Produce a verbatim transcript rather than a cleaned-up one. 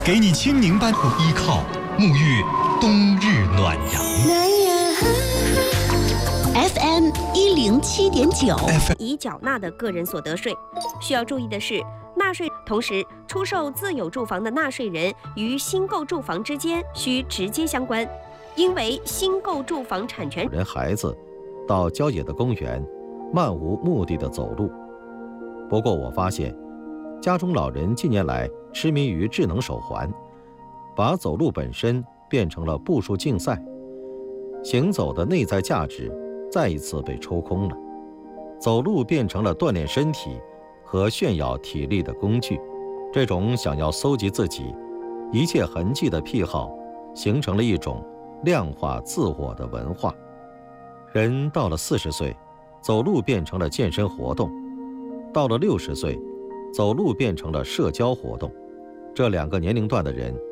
给你清宁般依靠，沐浴冬日暖阳。 F M 一零七点九， 已缴纳的个人所得税。需要注意的是，纳税同时出售自有住房的纳税人与新购住房之间需直接相关，因为新购住房产权人孩子到郊野的公园漫无目的的走路。不过我发现，家中老人近年来痴迷于智能手环，把走路本身变成了步数竞赛，行走的内在价值再一次被抽空了。走路变成了锻炼身体和炫耀体力的工具，这种想要搜集自己一切痕迹的癖好，形成了一种量化自我的文化。人到了四十岁，走路变成了健身活动；到了六十岁，走路变成了社交活动。这两个年龄段的人